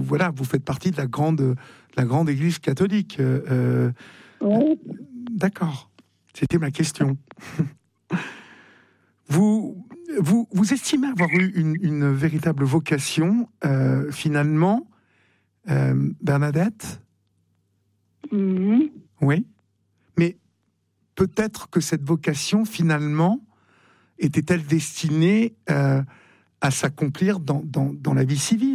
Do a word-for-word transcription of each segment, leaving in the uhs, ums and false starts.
voilà, vous faites partie de la grande, de la grande Église catholique. Euh, Oui. D'accord. C'était ma question. vous, vous, vous estimez avoir eu une, une véritable vocation, euh, finalement, euh, Bernadette ? Mhm. Oui. Mais peut-être que cette vocation, finalement, était-elle destinée euh, à s'accomplir dans, dans, dans la vie civile ?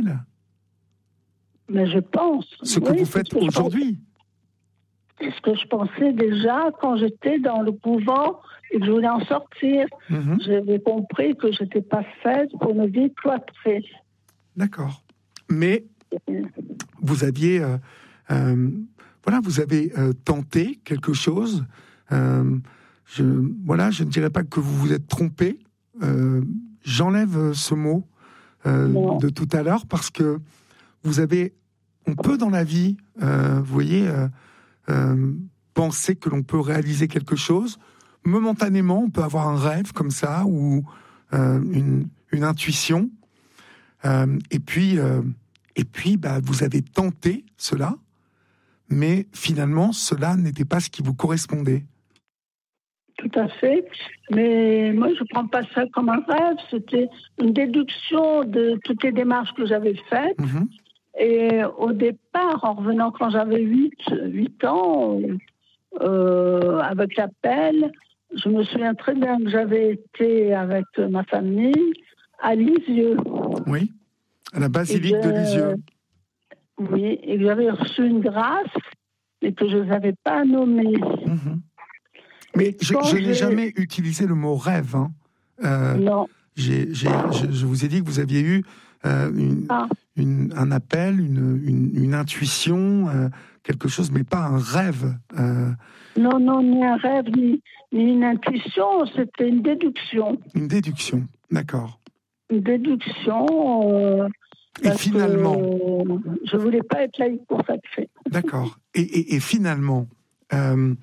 Mais je pense. Ce que oui, vous c'est faites ce que je aujourd'hui. pensais. C'est ce que je pensais déjà quand j'étais dans le couvent et que je voulais en sortir. Mhm. J'avais compris que je n'étais pas faite pour une vie cloîtrée. D'accord. Mais vous aviez, euh, euh, voilà, vous avez euh, tenté quelque chose. Euh, je, voilà, je ne dirais pas que vous vous êtes trompé. Euh, j'enlève ce mot euh, de tout à l'heure parce que vous avez, on peut dans la vie, euh, vous voyez, euh, euh, penser que l'on peut réaliser quelque chose. Momentanément, on peut avoir un rêve comme ça ou euh, une, une intuition. Euh, et puis, euh, et puis bah, vous avez tenté cela, mais finalement, cela n'était pas ce qui vous correspondait. Tout à fait. Mais moi, je ne prends pas ça comme un rêve. C'était une déduction de toutes les démarches que j'avais faites. Mm-hmm. Et au départ, en revenant quand j'avais huit ans, euh, avec l'appel, je me souviens très bien que j'avais été avec ma famille à Lisieux. Oui, à la basilique je, de Lisieux. Oui, et que j'avais reçu une grâce, mais que je ne savais pas nommer. Mm-hmm. Mais je, je n'ai jamais utilisé le mot rêve. Hein. Euh, non. J'ai, j'ai, je, je vous ai dit que vous aviez eu euh, une, ah. une, un appel, une, une, une intuition, euh, quelque chose, mais pas un rêve. Euh... Non, non, ni un rêve, ni, ni une intuition, c'était une déduction. Une déduction, d'accord. Une déduction. Euh, et finalement, je ne voulais pas être laïque consacrée. D'accord. Et, et, et finalement, euh,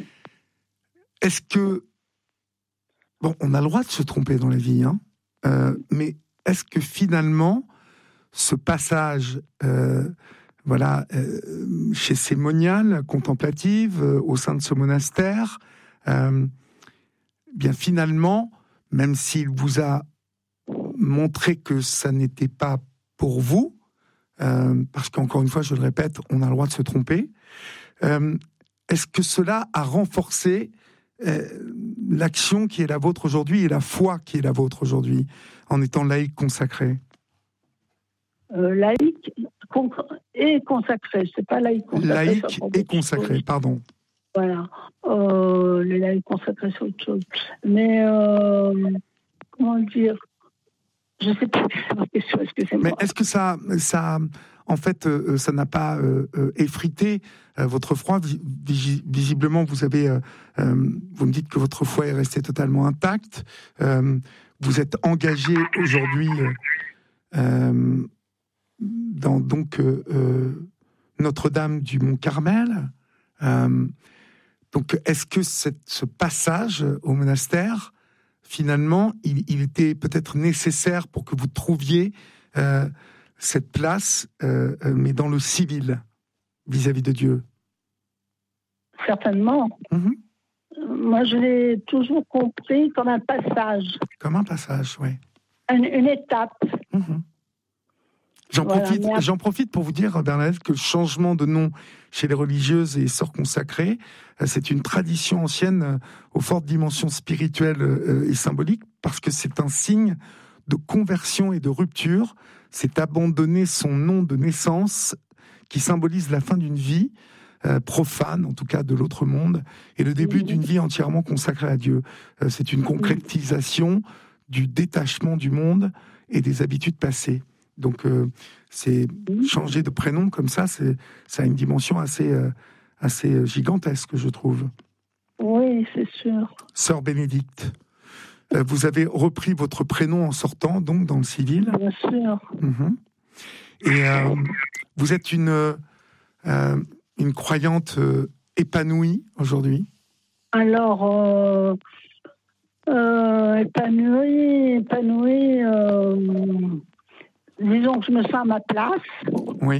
est-ce que bon, on a le droit de se tromper dans la vie, hein, euh, mais est-ce que finalement, ce passage, euh, voilà, euh, chez ces moniales contemplatives, euh, au sein de ce monastère, euh, bien finalement, même s'il vous a montré que ça n'était pas pour vous, euh, parce qu'encore une fois, je le répète, on a le droit de se tromper, euh, est-ce que cela a renforcé euh, l'action qui est la vôtre aujourd'hui et la foi qui est la vôtre aujourd'hui, en étant laïque consacré? euh, Laïque et consacré, c'est pas laïque consacré. Laïque et consacré, chose. Pardon. Voilà, euh, les laïcs consacrés, c'est autre chose. Mais, euh, comment dire, je ne sais pas la question, excusez-moi. Mais est-ce que ça, ça en fait, euh, ça n'a pas euh, euh, effrité euh, votre foi? Vis- Visiblement, vous avez, euh, euh, vous me dites que votre foi est restée totalement intacte. Euh, vous êtes engagé aujourd'hui euh, euh, dans donc euh, euh, Notre-Dame du Mont-Carmel. Euh, donc, est-ce que cette, ce passage au monastère, finalement, il, il était peut-être nécessaire pour que vous trouviez euh, cette place, euh, mais dans le civil, vis-à-vis de Dieu? Certainement. Mm-hmm. Moi, je l'ai toujours compris comme un passage. Comme un passage, oui. Une, une étape. Mm-hmm. J'en, voilà, profite, à... j'en profite pour vous dire, Bernadette, que le changement de nom chez les religieuses et sœurs consacrées, c'est une tradition ancienne aux fortes dimensions spirituelles et symboliques, parce que c'est un signe de conversion et de rupture. C'est abandonner son nom de naissance qui symbolise la fin d'une vie euh, profane, en tout cas de l'autre monde, et le début mmh. d'une vie entièrement consacrée à Dieu. Euh, c'est une concrétisation du détachement du monde et des habitudes passées. Donc, euh, c'est changer de prénom comme ça, c'est, ça a une dimension assez, euh, assez gigantesque, je trouve. Oui, c'est sûr. Sœur Bénédicte, euh, vous avez repris votre prénom en sortant, donc, dans le civil. Bien sûr. Mmh. Et euh, vous êtes une, euh, une croyante euh, épanouie aujourd'hui? Alors, euh, euh, épanouie, épanouie... Euh... Disons que je me sens à ma place. Oui.